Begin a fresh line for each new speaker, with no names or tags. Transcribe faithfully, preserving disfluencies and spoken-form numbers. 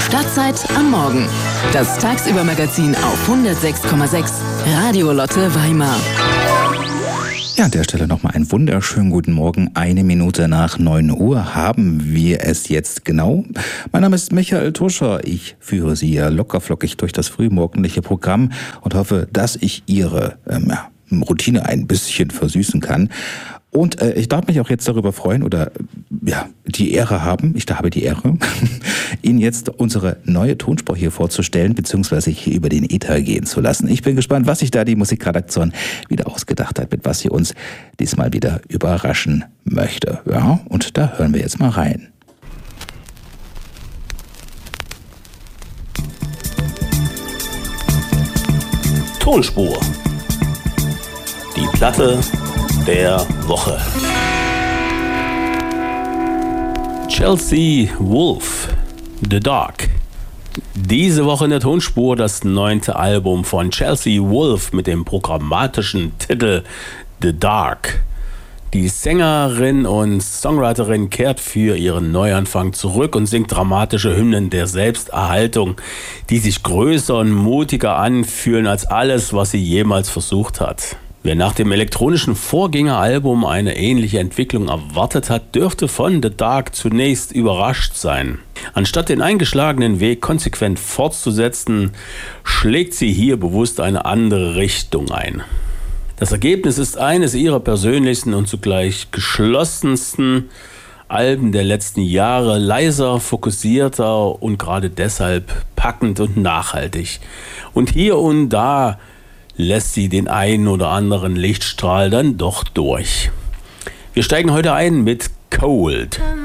Stadtzeit am Morgen. Das Tagsüber-Magazin auf hundertsechs Komma sechs Radio Lotte Weimar.
Ja, an der Stelle nochmal einen wunderschönen guten Morgen. Eine Minute nach neun Uhr haben wir es jetzt genau. Mein Name ist Michael Tuscher. Ich führe Sie ja lockerflockig durch das frühmorgendliche Programm und hoffe, dass ich Ihre ähm, ja, Routine ein bisschen versüßen kann. Und äh, ich darf mich auch jetzt darüber freuen oder ja die Ehre haben, ich habe die Ehre, Ihnen jetzt unsere neue Tonspur hier vorzustellen, beziehungsweise hier über den Äther gehen zu lassen. Ich bin gespannt, was sich da die Musikredaktion wieder ausgedacht hat, mit was sie uns diesmal wieder überraschen möchte. Ja, und da hören wir jetzt mal rein.
Tonspur. Die Platte der Woche. Chelsea Wolfe, The Dark. Diese Woche in der Tonspur das neunte Album von Chelsea Wolfe mit dem programmatischen Titel The Dark. Die Sängerin und Songwriterin kehrt für ihren Neuanfang zurück und singt dramatische Hymnen der Selbsterhaltung, die sich größer und mutiger anfühlen als alles, was sie jemals versucht hat. Wer nach dem elektronischen Vorgängeralbum eine ähnliche Entwicklung erwartet hat, dürfte von The Dark zunächst überrascht sein. Anstatt den eingeschlagenen Weg konsequent fortzusetzen, schlägt sie hier bewusst eine andere Richtung ein. Das Ergebnis ist eines ihrer persönlichsten und zugleich geschlossensten Alben der letzten Jahre, leiser, fokussierter und gerade deshalb packend und nachhaltig. Und hier und da lässt sie den einen oder anderen Lichtstrahl dann doch durch. Wir steigen heute ein mit Cold.